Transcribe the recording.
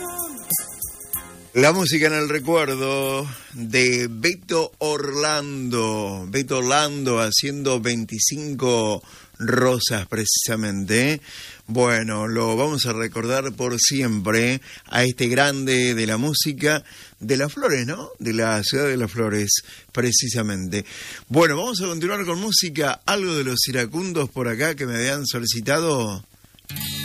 La música en el recuerdo de Beto Orlando. Beto Orlando haciendo 25 rosas precisamente. Bueno, lo vamos a recordar por siempre a este grande de la música de Las Flores, ¿no? De la ciudad de Las Flores, precisamente. Bueno, vamos a continuar con música. Algo de los iracundos por acá que me habían solicitado.